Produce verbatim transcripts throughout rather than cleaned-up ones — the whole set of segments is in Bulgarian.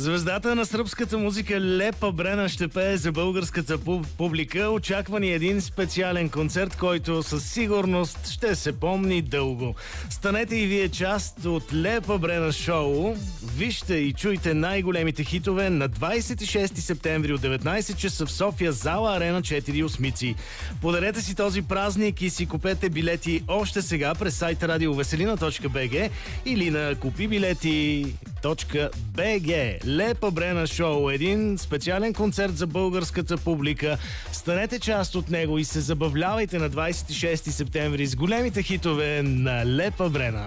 Звездата на сръбската музика Лепа Брена ще пее за българската публика. Очаква ни един специален концерт, който със сигурност ще се помни дълго. Станете и вие част от Лепа Брена шоу. Вижте и чуйте най-големите хитове на двадесет и шести септември от деветнадесет часа в София, зала Арена четири Осмици. Подарете си този празник и си купете билети още сега през сайта радиовеселина точка би джи или на купибилети точка би джи. Лепа Брена шоу, един специален концерт за българската публика. Станете част от него и се забавлявайте на двадесет и шести септември с големите хитове на Лепа Брена.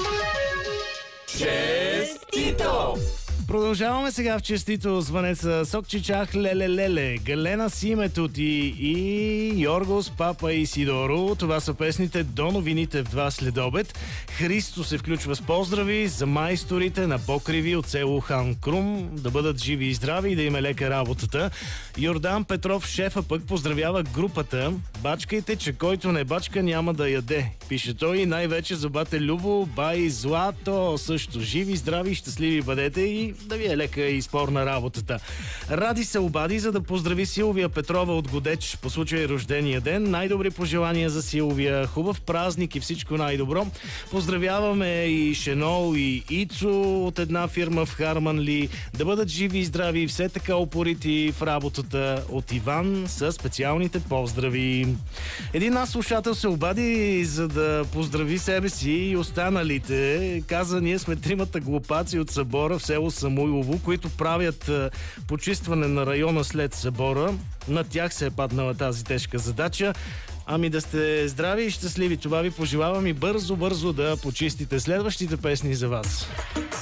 Честито! Продължаваме сега в честито звънеца Сокчичах Леле Леле, Галена с името ти и Йоргос, Папа и Сидоро. Това са песните до новините в два следобед. Христо се включва с поздрави за майсторите на покриви от село Хан Крум. Да бъдат живи и здрави и да им е лека работата. Йордан Петров, шефа, пък поздравява групата. Бачкайте, че който не бачка няма да яде. Пише той, най-вече за бате Любо, бай Злато. Също живи, здрави и щастливи бъдете и да ви е лека и спорна работата. Ради се обади, за да поздрави Силвия Петрова от Годеч по случай рождения ден. Най-добри пожелания за Силвия. Хубав празник и всичко най-добро. Поздравяваме и Шенол и Ицо от една фирма в Харманли. Да бъдат живи и здрави и все така упорити в работата. От Иван са специалните поздрави. Един наш слушател се обади, за да поздрави себе си и останалите. Каза, ние сме тримата глупаци от събора в село Самуилово, които правят а, почистване на района след събора. На тях се е паднала тази тежка задача. Ами да сте здрави и щастливи. Това ви пожелавам и бързо-бързо да почистите. Следващите песни за вас.